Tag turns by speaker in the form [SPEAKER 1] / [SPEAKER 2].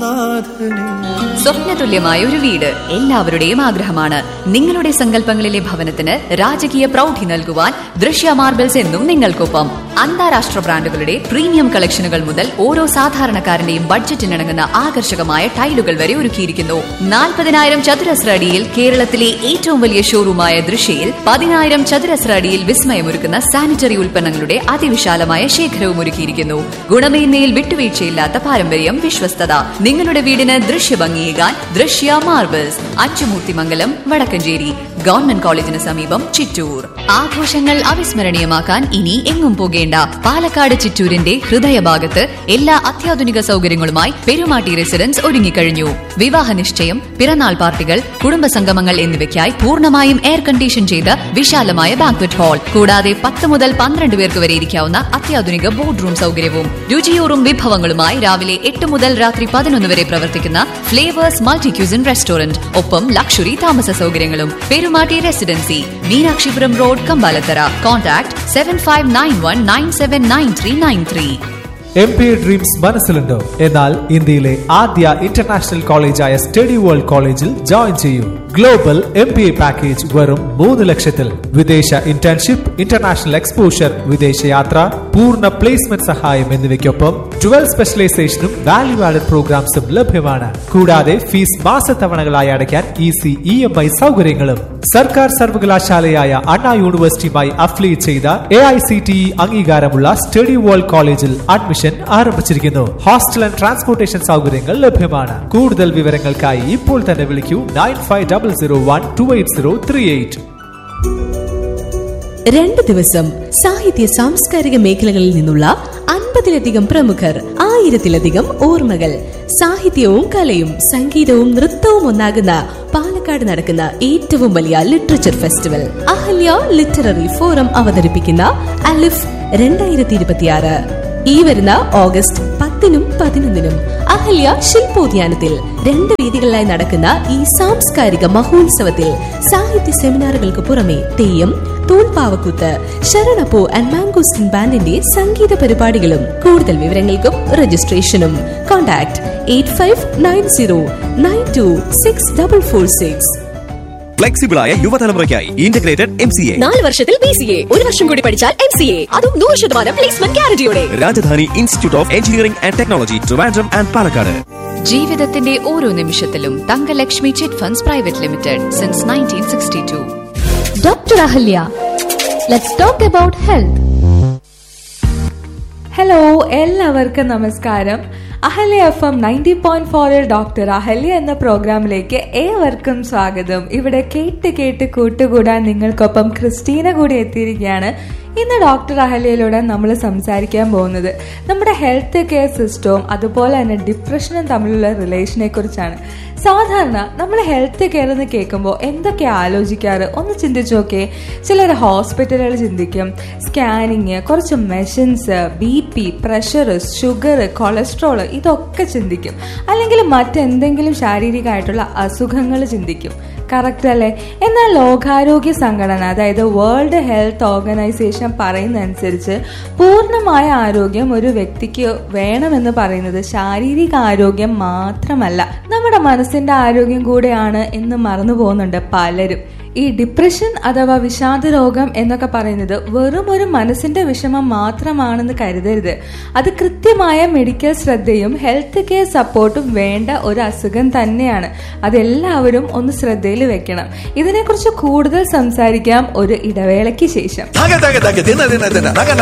[SPEAKER 1] സ്വപ്നതുല്യമായ ഒരു വീട് എല്ലാവരുടെയും ആഗ്രഹമാണ്. നിങ്ങളുടെ സങ്കല്പങ്ങളിലെ ഭവനത്തിന് രാജകീയ പ്രൗഢി നൽകുവാൻ ദൃശ്യ മാർബിൾസ് എന്നും നിങ്ങൾക്കൊപ്പം. അന്താരാഷ്ട്ര ബ്രാൻഡുകളുടെ പ്രീമിയം കളക്ഷനുകൾ മുതൽ ഓരോ സാധാരണക്കാരന്റെയും ബഡ്ജറ്റിനിണങ്ങുന്ന ആകർഷകമായ ടൈലുകൾ വരെ ഒരുക്കിയിരിക്കുന്നു. 40,000 ചതുരശ്ര അടിയിൽ കേരളത്തിലെ ഏറ്റവും വലിയ ഷോറൂമായ ദൃശ്യയിൽ 10,000 ചതുരശ്ര അടിയിൽ വിസ്മയമൊരുക്കുന്ന സാനിറ്ററി ഉൽപ്പന്നങ്ങളുടെ അതിവിശാലമായ ശേഖരവും ഒരുക്കിയിരിക്കുന്നു. ഗുണമേന്മയിൽ വിട്ടുവീഴ്ചയില്ലാത്ത പാരമ്പര്യം, വിശ്വസ്തത. നിങ്ങളുടെ വീടിന് ദൃശ്യഭംഗിയേകാൻ ദൃശ്യ മാർബിൾസ്, അച്ചുമൂർത്തിമംഗലം, വടക്കഞ്ചേരി. ഗവൺമെന്റ് കോളേജിന് സമീപം, ചിറ്റൂർ. ആഘോഷങ്ങൾ അവിസ്മരണീയമാക്കാൻ ഇനി എങ്ങും പോകേണ്ട. പാലക്കാട് ചിറ്റൂരിന്റെ ഹൃദയഭാഗത്ത് എല്ലാ അത്യാധുനിക സൗകര്യങ്ങളുമായി പെരുമാട്ടി റെസിഡൻസ് ഒരുങ്ങിക്കഴിഞ്ഞു. വിവാഹ നിശ്ചയം, പിറന്നാൾ പാർട്ടികൾ, കുടുംബസംഗമങ്ങൾ എന്നിവയ്ക്കായി പൂർണ്ണമായും എയർ കണ്ടീഷൻ ചെയ്ത വിശാലമായ ബാങ്ക്വറ്റ് ഹാൾ, കൂടാതെ 10 മുതൽ 12 പേർക്ക് വരെ ഇരിക്കാവുന്ന അത്യാധുനിക ബോർഡ് റൂം സൗകര്യവും. രുചിയൂറും വിഭവങ്ങളുമായി രാവിലെ 8 മുതൽ രാത്രി 11 വരെ പ്രവർത്തിക്കുന്ന ഫ്ലേവേഴ്സ് മൾട്ടി ക്യൂസിൻ റെസ്റ്റോറന്റ്, ഒപ്പം ലക്ഷറി താമസ സൗകര്യങ്ങളും. Perumatty residency, Meenakshipuram road, Kambalathara. Contact 7591979393.
[SPEAKER 2] MBA dreams മനസ്സിലുണ്ടോ? എന്നാൽ ഇന്ത്യയിലെ ആദ്യ ഇന്റർനാഷണൽ കോളേജായ സ്റ്റഡി വേൾഡ് കോളേജിൽ ജോയിൻ ചെയ്യൂ. ഗ്ലോബൽ MBA പാക്കേജ് വെറും 3 ലക്ഷത്തിൽ. വിദേശ ഇന്റേൺഷിപ്പ്, ഇന്റർനാഷണൽ എക്സ്പോഷർ, വിദേശയാത്ര, പൂർണ്ണ പ്ലേസ്മെന്റ് സഹായം എന്നിവയ്ക്കൊപ്പം 12 സ്പെഷ്യലൈസേഷനും വാല്യൂ ആഡഡ് പ്രോഗ്രാംസും ലഭ്യമാണ്. കൂടാതെ ഫീസ് മാസത്തവണകളായി അടയ്ക്കാൻ ഈസി EMI സൗകര്യങ്ങളും. സർക്കാർ സർവകലാശാലയായ അണ്ണാ യൂണിവേഴ്സിറ്റിയുമായി അഫിലിയേറ്റ് ചെയ്ത AICTE അംഗീകാരമുള്ള സ്റ്റഡി വേൾഡ് കോളേജിൽ അഡ്മിഷൻ ആരംഭിച്ചിരിക്കുന്നു. ഹോസ്റ്റൽ ആൻഡ് ട്രാൻസ്പോർട്ടേഷൻ സൗകര്യങ്ങൾ ലഭ്യമാണ്. കൂടുതൽ വിവരങ്ങൾക്കായി ഇപ്പോൾ തന്നെ വിളിക്കൂ 9500128038.
[SPEAKER 3] 2 ദിവസം സാഹിത്യ സാംസ്കാരിക മേഖലകളിൽ നിന്നുള്ള 50-ലധികം പ്രമുഖർ, 1000-ലധികം ഓർമ്മകൾ. സാഹിത്യവും കലയും സംഗീതവും നൃത്തവും ഒന്നാകുന്ന പാലക്കാട് നടക്കുന്ന ഏറ്റവും വലിയ literature festival Ahalya literary forum അവതരിപ്പിക്കുന്ന അലിഫ് 2026 ഈ വരുന്ന ഓഗസ്റ്റ് 10-നും 11-നും അഹല്യ ശില്പോദ്യാനത്തിൽ 2 വേദികളിലായി നടക്കുന്ന ഈ സാംസ്കാരിക മഹോത്സവത്തിൽ സാഹിത്യ സെമിനാറുകൾക്ക് പുറമെ തെയ്യം, തൂൺപാവക്കൂത്ത്, ശരണപ്പൂ ആൻഡ് മാംഗോസ്റ്റിൻ ബാൻഡിന്റെ സംഗീത പരിപാടികളും. കൂടുതൽ വിവരങ്ങൾക്കും രജിസ്ട്രേഷനും കോൺടാക്ട് 8590926446.
[SPEAKER 4] ഫ്ലെക്സിബിളായ യുവതലമുറയ്ക്കായി integrated MCA.
[SPEAKER 3] 4 വർഷത്തിൽ BCA, 1 വർഷം കൂടി പഠിച്ചാൽ MCA, അതും 100% placement ഗ്യാരണ്ടിയോടെ.
[SPEAKER 4] Rajdhani institute of engineering and technology, Trivandrum and Palakkad.
[SPEAKER 1] ജീവിതത്തിന്റെ ഓരോ നിമിഷത്തിലും Thankalakshmi chit funds private limited since 1962.
[SPEAKER 5] Doctor Ahalya, let's talk about health.
[SPEAKER 6] Hello, എല്ലാവർക്കും നമസ്കാരം. അഹല്യ FM 90.4 ഡോക്ടർ അഹല്യ എന്ന പ്രോഗ്രാമിലേക്ക് ഏവർക്കും സ്വാഗതം. ഇവിടെ കേട്ട് കൂട്ടുകൂടാൻ നിങ്ങൾക്കൊപ്പം ക്രിസ്റ്റീന കൂടി എത്തിയിരിക്കുകയാണ്. ഇന്ന് ഡോക്ടർ അഹല്യയിലൂടെ നമ്മൾ സംസാരിക്കാൻ പോകുന്നത് നമ്മുടെ ഹെൽത്ത് കെയർ സിസ്റ്റവും അതുപോലെ തന്നെ ഡിപ്രഷനും തമ്മിലുള്ള റിലേഷനെ കുറിച്ചാണ്. സാധാരണ നമ്മൾ ഹെൽത്ത് കെയർ എന്ന് കേൾക്കുമ്പോൾ എന്തൊക്കെ ആലോചിക്കാറ് ഒന്ന് ചിന്തിച്ചു നോക്കേ. ചിലർ ഹോസ്പിറ്റലുകൾ ചിന്തിക്കും, സ്കാനിങ്, കുറച്ച് machines, BP, pressure, sugar, cholesterol, ഇതൊക്കെ ചിന്തിക്കും. അല്ലെങ്കിൽ മറ്റെന്തെങ്കിലും ശാരീരികമായിട്ടുള്ള അസുഖങ്ങൾ ചിന്തിക്കും. കറക്റ്റ് അല്ലേ? എന്നാൽ ലോകാരോഗ്യ സംഘടന, അതായത് വേൾഡ് ഹെൽത്ത് ഓർഗനൈസേഷൻ പറയുന്നതനുസരിച്ച് പൂർണ്ണമായ ആരോഗ്യം ഒരു വ്യക്തിക്ക് വേണമെന്ന് പറയുന്നത് ശാരീരിക ആരോഗ്യം മാത്രമല്ല, നമ്മുടെ മനസ്സിന്റെ ആരോഗ്യം കൂടെയാണ് എന്ന് മറന്നു പോകുന്നുണ്ട് പലരും. ഈ ഡിപ്രഷൻ അഥവാ വിഷാദ രോഗം എന്നൊക്കെ പറയുന്നത് വെറും ഒരു മനസ്സിന്റെ വിഷമം മാത്രമാണെന്ന് കരുതരുത്. അത് കൃത്യമായ മെഡിക്കൽ ശ്രദ്ധയും ഹെൽത്ത് കെയർ സപ്പോർട്ടും വേണ്ട ഒരു അസുഖം തന്നെയാണ്. അതെല്ലാവരും ഒന്ന് ശ്രദ്ധയിൽ വെക്കണം. ഇതിനെക്കുറിച്ച് കൂടുതൽ സംസാരിക്കാം ഒരു ഇടവേളയ്ക്ക് ശേഷം.